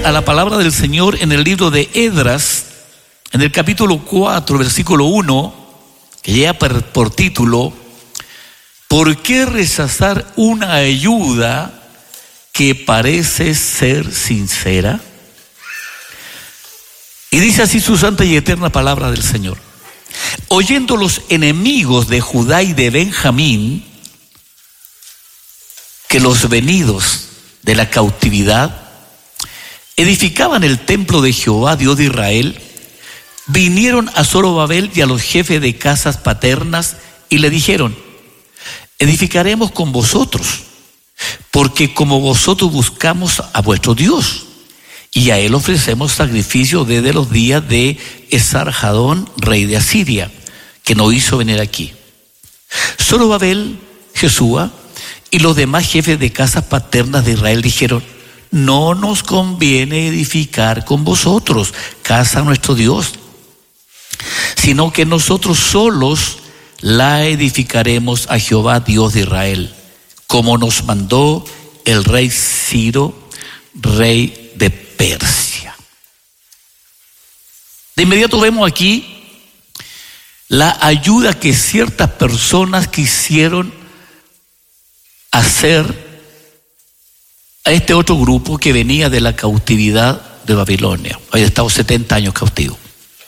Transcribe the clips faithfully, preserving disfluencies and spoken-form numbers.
a la palabra del Señor en el libro de Esdras, en el capítulo cuatro, versículo uno, que lleva por, por título, ¿por qué rechazar una ayuda que parece ser sincera? Y dice así su santa y eterna palabra del Señor. Oyendo los enemigos de Judá y de Benjamín que los venidos de la cautividad edificaban el templo de Jehová, Dios de Israel, vinieron a Zorobabel y a los jefes de casas paternas y le dijeron: edificaremos con vosotros, porque como vosotros buscamos a vuestro Dios, y a él ofrecemos sacrificio desde los días de Esarhadón, rey de Asiria, que nos hizo venir aquí. Zorobabel, Jesúa y los demás jefes de casas paternas de Israel dijeron: no nos conviene edificar con vosotros casa a nuestro Dios, sino que nosotros solos la edificaremos a Jehová, Dios de Israel, como nos mandó el rey Ciro, rey de Persia. De inmediato vemos aquí la ayuda que ciertas personas quisieron hacer a este otro grupo que venía de la cautividad de Babilonia. Había estado setenta años cautivo.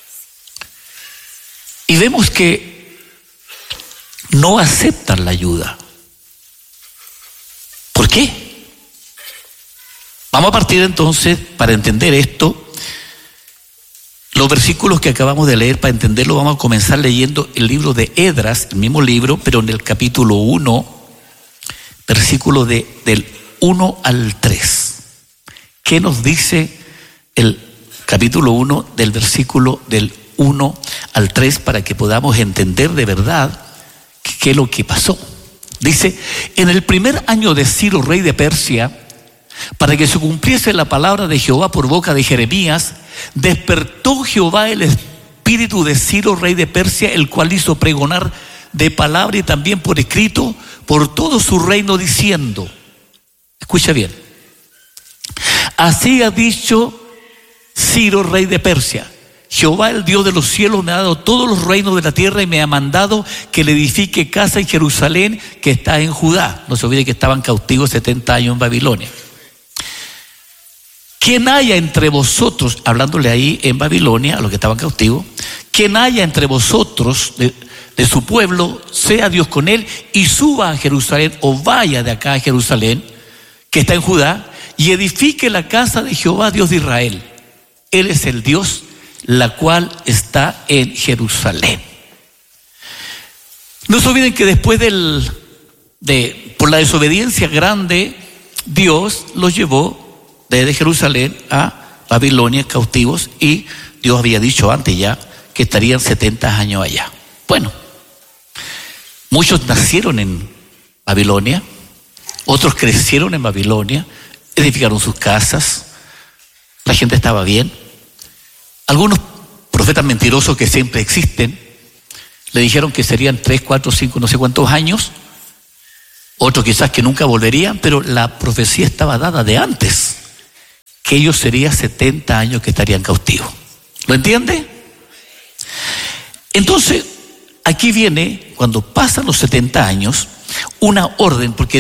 Y vemos que no aceptan la ayuda. ¿Por qué? Vamos a partir entonces, para entender esto, los versículos que acabamos de leer. Para entenderlo vamos a comenzar leyendo el libro de Esdras, el mismo libro, pero en el capítulo uno, versículo de, del uno al tres. ¿Qué nos dice el capítulo uno del versículo del uno al tres para que podamos entender de verdad qué es lo que pasó? Dice: en el primer año de Ciro, rey de Persia, para que se cumpliese la palabra de Jehová por boca de Jeremías, despertó Jehová el espíritu de Ciro, rey de Persia, el cual hizo pregonar de palabra y también por escrito por todo su reino, diciendo, escucha bien: así ha dicho Ciro, rey de Persia: Jehová, el Dios de los cielos, me ha dado todos los reinos de la tierra y me ha mandado que le edifique casa en Jerusalén, que está en Judá. No se olvide que estaban cautivos setenta años en Babilonia. Quien haya entre vosotros, hablándole ahí en Babilonia a los que estaban cautivos, quien haya entre vosotros de, de su pueblo, sea Dios con él y suba a Jerusalén, o vaya de acá a Jerusalén, que está en Judá, y edifique la casa de Jehová, Dios de Israel. Él es el Dios, la cual está en Jerusalén. No se olviden que después del, de, por la desobediencia grande, Dios los llevó desde Jerusalén a Babilonia cautivos, y Dios había dicho antes ya que estarían setenta años allá. Bueno, muchos nacieron en Babilonia, otros crecieron en Babilonia, edificaron sus casas, la gente estaba bien. Algunos profetas mentirosos que siempre existen le dijeron que serían tres, cuatro, cinco, no sé cuántos años. Otros quizás que nunca volverían, pero la profecía estaba dada de antes, que ellos serían setenta años que estarían cautivos. ¿Lo entiende? Entonces, aquí viene, cuando pasan los setenta años, una orden, porque